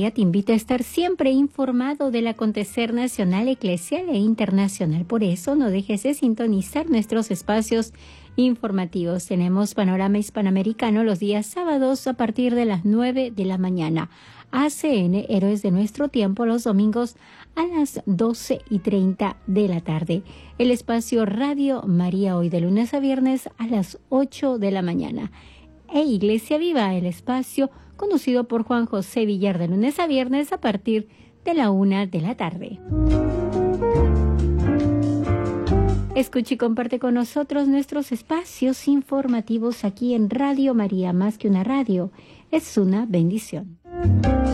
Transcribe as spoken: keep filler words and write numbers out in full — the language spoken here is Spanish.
María te invita a estar siempre informado del acontecer nacional, eclesial e internacional. Por eso no dejes de sintonizar nuestros espacios informativos. Tenemos Panorama Hispanoamericano los días sábados a partir de las nueve de la mañana. A C N, Héroes de Nuestro Tiempo, los domingos a las doce y treinta de la tarde. El espacio Radio María hoy de lunes a viernes a las ocho de la mañana. E Iglesia Viva, el espacio conducido por Juan José Villar de lunes a viernes a partir de la una de la tarde. Escucha y comparte con nosotros nuestros espacios informativos aquí en Radio María, más que una radio, es una bendición.